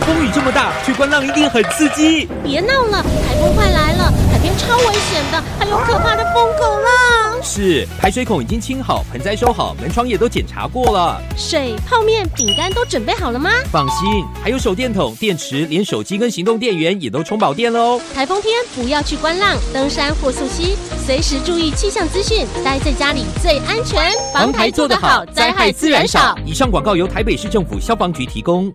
风雨这么大，去观浪一定很刺激。 别闹了，台风快来了，海边超危险的，还有可怕的疯狗浪。 是，排水孔已经清好，盆栽收好，门窗也都检查过了。 水、泡面、饼干都准备好了吗？ 放心，还有手电筒、电池，连手机跟行动电源也都充饱电了哦。 台风天不要去观浪、登山或溯溪，随时注意气象资讯，待在家里最安全。 防台做得好，灾害自然少。以上广告由台北市政府消防局提供。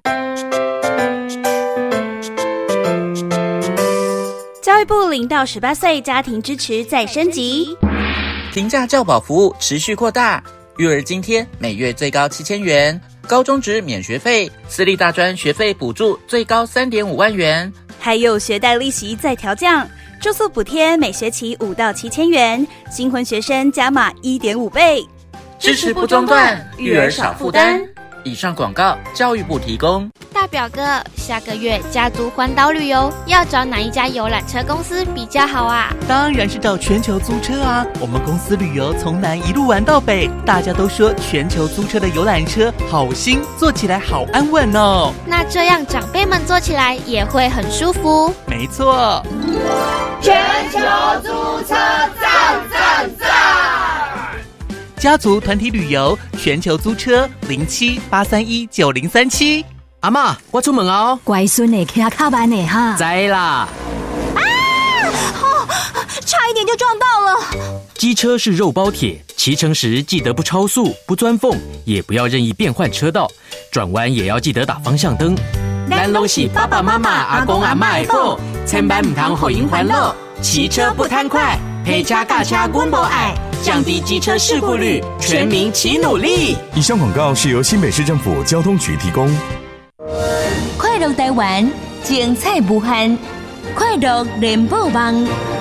教育部0到18岁家庭支持再升级， 平价教保服务持续扩大，育儿津贴每月最高7000元，高中职免学费，私立大专学费补助最高3.5万元， 还有学贷利息再调降，住宿补贴每学期5到7000元，新婚学生加码1.5倍， 支持不中断，育儿少负担。以上广告教育部提供。 大表哥，下个月家族环岛旅游要找哪一家游览车公司比较好啊？ 当然是找全球租车啊！我们公司旅游从南一路玩到北，大家都说全球租车的游览车好新，坐起来好安稳哦。 那这样长辈们坐起来也会很舒服。 没错， 全球租车赞赞赞！ 家族团体旅游，全球租车07-831-9037。 阿嬷，我出门哦。 乖孙的骑较慢的哈。 知啦。 差一点就撞到了。 机车是肉包铁，骑乘时记得不超速、不钻缝，也不要任意变换车道，转弯也要记得打方向灯。 咱拢是爸爸妈妈、阿公阿嬷的宝，千万唔通互因烦恼。骑车不贪快，陪车驾车阮无爱，降低机车事故率，全民齐努力。 以上广告是由新北市政府交通局提供。 快乐台湾，精彩无限，快乐联播网。